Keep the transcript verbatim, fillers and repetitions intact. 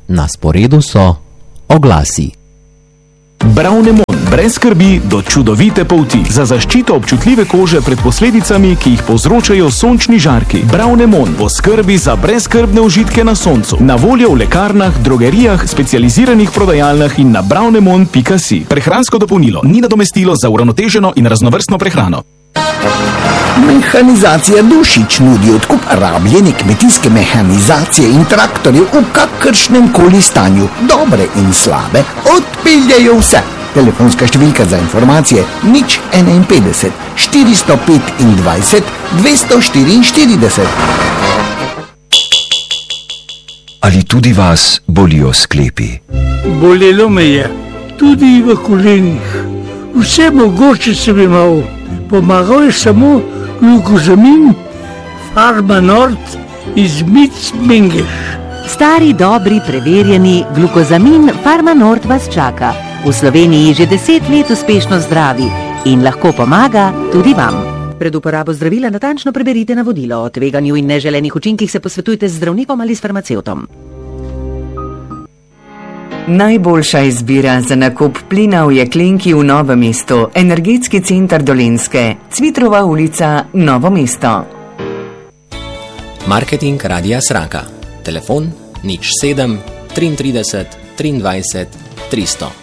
Na sporedu so oglasi. Bravnemon, brez skrbi do čudovite polti. Za zaščito občutljive kože pred posledicami, ki jih povzročajo sončni žarki. Bravnemon bo skrbi za brezskrbne užitke na soncu. Na voljo v lekarnah, drogerijah, specializiranih prodajalnah in na bravnemon pika si. Prehransko dopolnilo ni nadomestilo za uravnoteženo in raznovrstno prehrano. Mehanizacija Dušič nudi odkup rabljene kmetijske mehanizacije in traktorjev v kakršnem koli stanju, dobre in slabe, odpeljajo vse. Telefonska številka za informacije nič enainpetdeset štiristo petindvajset dvesto štiriinštirideset. Ali tudi vas bolijo sklepi? Bolelo me je, tudi v kolenih. Vse mogoče sem imel. Pomagal je samo glukozamin, Farmanort iz Mic-Mengeš. Stari, dobri, preverjeni glukozamin Farmanort vas čaka. V Sloveniji že deset let uspešno zdravi in lahko pomaga tudi vam. Pred uporabo zdravila natančno preberite navodilo. O tveganju in neželenih učinkih se posvetujte z zdravnikom ali s farmacevtom. Najboljša izbira za nakup plina v Jeklenki v Novem mestu. Energetski center Dolenjske. Cvitrova ulica, Novo mesto. Marketing Radia Sraka. Telefon nič sedem triintrideset triindvajset tristo.